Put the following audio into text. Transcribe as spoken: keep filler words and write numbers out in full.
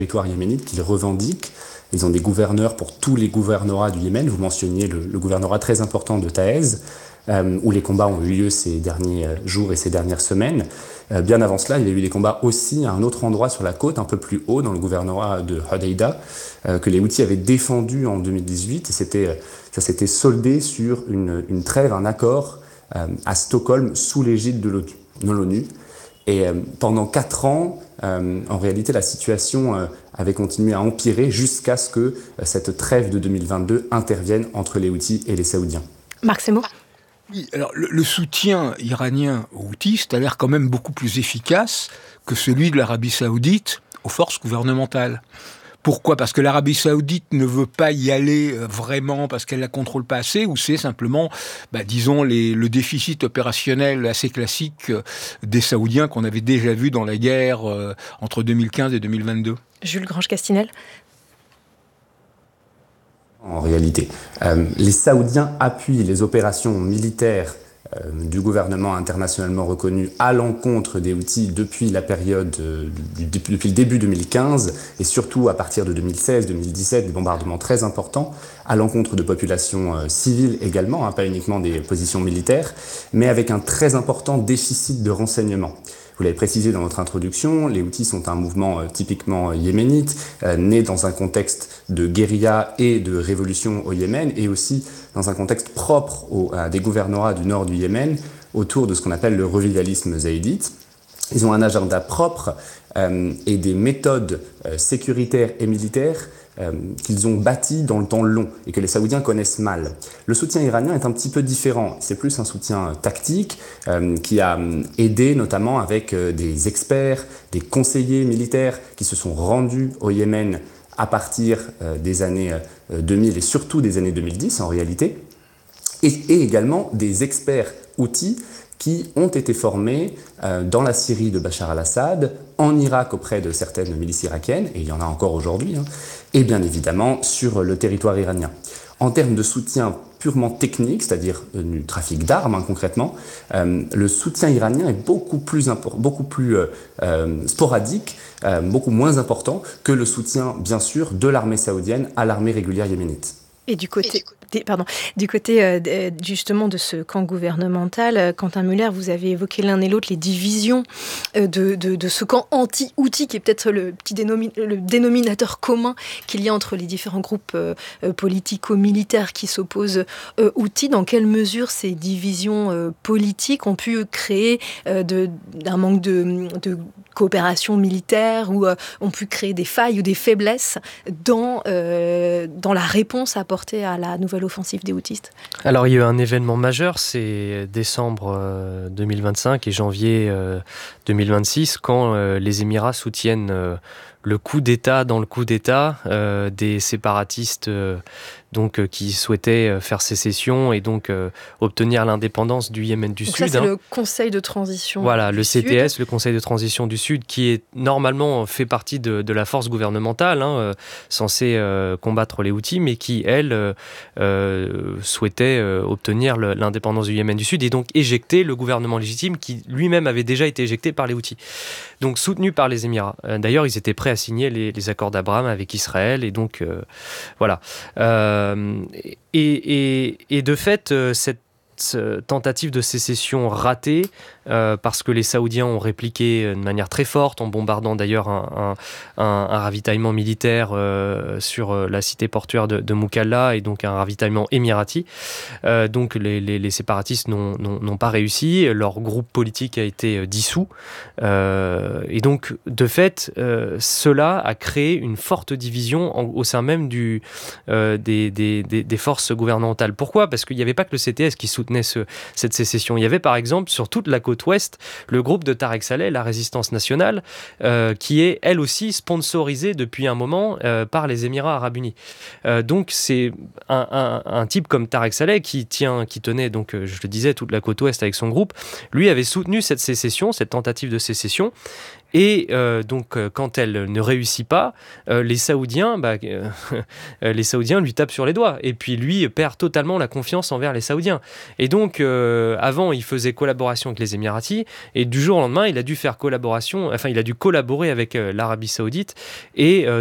territoire yéménite qu'ils revendiquent. Ils ont des gouverneurs pour tous les gouvernorats du Yémen. Vous mentionniez le, le gouvernorat très important de Taïz, euh, où les combats ont eu lieu ces derniers jours et ces dernières semaines. Euh, bien avant cela, il y a eu des combats aussi à un autre endroit sur la côte, un peu plus haut, dans le gouvernorat de Hodeïda, euh, que les Houthis avaient défendu en deux mille dix-huit. Et c'était, ça s'était soldé sur une, une trêve, un accord euh, à Stockholm, sous l'égide de l'ONU. De l'ONU. Et euh, pendant quatre ans, euh, en réalité, la situation euh, avait continué à empirer jusqu'à ce que euh, cette trêve de deux mille vingt-deux intervienne entre les Houthis et les Saoudiens. Marc Semo. Oui, alors le, le soutien iranien aux Houthis a l'air quand même beaucoup plus efficace que celui de l'Arabie Saoudite aux forces gouvernementales. Pourquoi ? Parce que l'Arabie Saoudite ne veut pas y aller vraiment parce qu'elle ne la contrôle pas assez, ou c'est simplement, bah, disons, les, le déficit opérationnel assez classique des Saoudiens qu'on avait déjà vu dans la guerre euh, entre deux mille quinze et deux mille vingt-deux. Jules Grange-Castinel. En réalité, euh, les Saoudiens appuient les opérations militaires euh, du gouvernement internationalement reconnu à l'encontre des Houthis depuis la période, euh, du, depuis le début deux mille quinze et surtout à partir de deux mille seize deux mille dix-sept, des bombardements très importants à l'encontre de populations euh, civiles également, hein, pas uniquement des positions militaires, mais avec un très important déficit de renseignement. Vous l'avez précisé dans votre introduction, les Houthis sont un mouvement euh, typiquement yéménite, euh, né dans un contexte de guérilla et de révolution au Yémen, et aussi dans un contexte propre au, à des gouvernorats du nord du Yémen, autour de ce qu'on appelle le revivalisme zaïdite. Ils ont un agenda propre euh, et des méthodes euh, sécuritaires et militaires euh, qu'ils ont bâties dans le temps long et que les Saoudiens connaissent mal. Le soutien iranien est un petit peu différent. C'est plus un soutien tactique euh, qui a aidé notamment avec euh, des experts, des conseillers militaires qui se sont rendus au Yémen à partir euh, des années euh, deux mille et surtout des années deux mille dix en réalité, et, et également des experts Houthis qui ont été formés euh, dans la Syrie de Bachar al-Assad, en Irak auprès de certaines milices irakiennes, et il y en a encore aujourd'hui, hein, et bien évidemment sur le territoire iranien. En termes de soutien purement technique, c'est-à-dire euh, du trafic d'armes hein, concrètement, euh, le soutien iranien est beaucoup plus, impor- beaucoup plus euh, euh, sporadique, euh, beaucoup moins important que le soutien, bien sûr, de l'armée saoudienne à l'armée régulière yéménite. Et du côté, des, pardon, du côté euh, justement de ce camp gouvernemental, euh, Quentin Müller, vous avez évoqué l'un et l'autre les divisions euh, de, de, de ce camp anti-Houthi, qui est peut-être le petit dénomi- le dénominateur commun qu'il y a entre les différents groupes euh, politico-militaires qui s'opposent euh, Houthis. Dans quelle mesure ces divisions euh, politiques ont pu créer euh, de, d'un manque de, de coopération militaire ou euh, ont pu créer des failles ou des faiblesses dans, euh, dans la réponse apportée à la nouvelle offensive des Houthis? Alors il y a eu un événement majeur, c'est décembre euh, deux mille vingt-cinq et janvier euh, deux mille vingt-six, quand euh, les Émirats soutiennent euh, le coup d'État dans le coup d'État euh, des séparatistes euh, donc, euh, qui souhaitaient euh, faire sécession et donc euh, obtenir l'indépendance du Yémen du donc Sud. Ça, c'est hein. le Conseil de transition Voilà, du le C T S, Sud. le Conseil de transition du Sud, qui est normalement fait partie de, de la force gouvernementale, hein, euh, censée euh, combattre les Houthis, mais qui, elle, euh, euh, souhaitait euh, obtenir le, l'indépendance du Yémen du Sud et donc éjecter le gouvernement légitime qui lui-même avait déjà été éjecté par les Houthis. Donc soutenu par les Émirats. Euh, d'ailleurs, ils étaient prêts à signer les, les accords d'Abraham avec Israël et donc euh, voilà. Euh, et, et, et de fait, euh, cette tentative de sécession ratée euh, parce que les Saoudiens ont répliqué de manière très forte en bombardant d'ailleurs un, un, un, un ravitaillement militaire euh, sur la cité portuaire de, de Mukalla et donc un ravitaillement émirati. Euh, donc les, les, les séparatistes n'ont, n'ont, n'ont pas réussi, leur groupe politique a été dissous euh, et donc de fait euh, cela a créé une forte division en, au sein même du, euh, des, des, des, des forces gouvernementales. Pourquoi ? Parce qu'il n'y avait pas que le C T S qui soutenait Ce, cette sécession. Il y avait par exemple sur toute la côte ouest le groupe de Tarek Saleh, la Résistance nationale, euh, qui est elle aussi sponsorisée depuis un moment euh, par les Émirats arabes unis. Euh, donc c'est un, un, un type comme Tarek Saleh qui, tient, qui tenait, donc, je le disais, toute la côte ouest avec son groupe, lui avait soutenu cette sécession, cette tentative de sécession. Et euh, donc, euh, quand elle ne réussit pas, euh, les Saoudiens, bah, euh, les Saoudiens lui tapent sur les doigts. Et puis lui perd totalement la confiance envers les Saoudiens. Et donc, euh, avant, il faisait collaboration avec les Émiratis, et du jour au lendemain, il a dû faire collaboration, enfin, il a dû collaborer avec euh, l'Arabie Saoudite. Et euh,